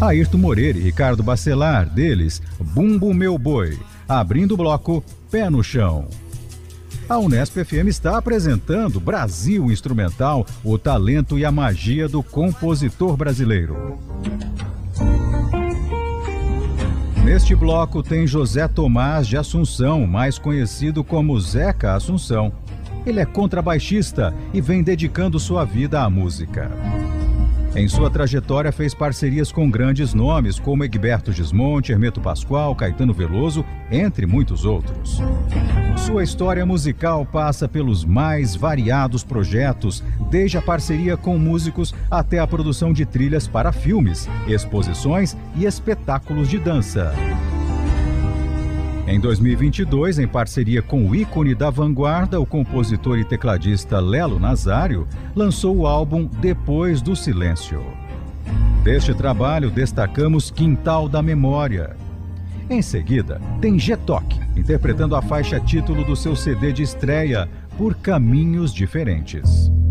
Ayrton Moreira e Ricardo Bacelar, deles Bumbo Meu Boi, abrindo o bloco Pé no Chão. A Unesp FM está apresentando Brasil Instrumental, o talento e a magia do compositor brasileiro. Neste bloco tem José Tomás de Assunção, mais conhecido como Zeca Assunção. Ele é contrabaixista e vem dedicando sua vida à música. Em sua trajetória fez parcerias com grandes nomes como Egberto Gismonti, Hermeto Pascoal, Caetano Veloso, entre muitos outros. Sua história musical passa pelos mais variados projetos, desde a parceria com músicos até a produção de trilhas para filmes, exposições e espetáculos de dança. Em 2022, em parceria com o ícone da vanguarda, o compositor e tecladista Lelo Nazário, lançou o álbum Depois do Silêncio. Deste trabalho, destacamos Quintal da Memória. Em seguida, tem Getoc, interpretando a faixa título do seu CD de estreia, Por Caminhos Diferentes.